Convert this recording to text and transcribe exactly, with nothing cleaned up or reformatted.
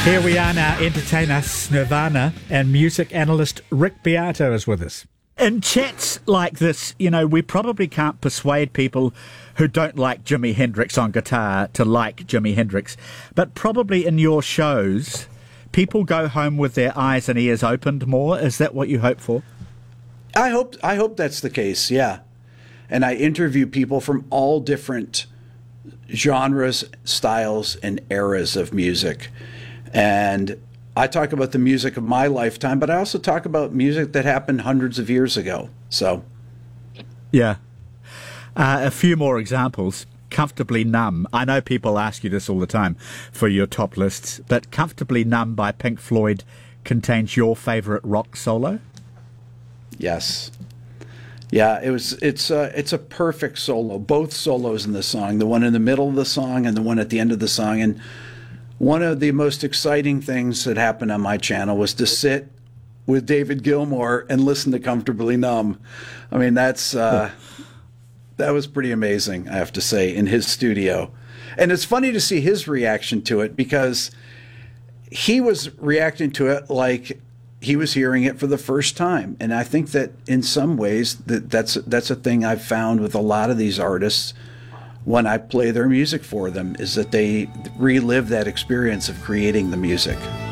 Here we are now, Entertain Us Nirvana, and music analyst Rick Beato is with us. In chats like this, you know, we probably can't persuade people who don't like Jimi Hendrix on guitar to like Jimi Hendrix, but probably in your shows, people go home with their eyes and ears opened more. Is that what you hope for? I hope I hope that's the case, yeah. And I interview people from all different genres, styles, and eras of music. And I talk about the music of my lifetime, but I also talk about music that happened hundreds of years ago. So, yeah. Uh, a few more examples. Comfortably Numb. I know people ask you this all the time for your top lists, but Comfortably Numb by Pink Floyd contains your favorite rock solo? Yes. Yeah, it was. It's a, it's a perfect solo. Both solos in the song, the one in the middle of the song and the one at the end of the song. And one of the most exciting things that happened on my channel was to sit with David Gilmour and listen to Comfortably Numb. I mean, that's uh, that was pretty amazing, I have to say, in his studio. And it's funny to see his reaction to it, because he was reacting to it like he was hearing it for the first time. And I think that in some ways that that's that's a thing I've found with a lot of these artists when I play their music for them, is that they relive that experience of creating the music.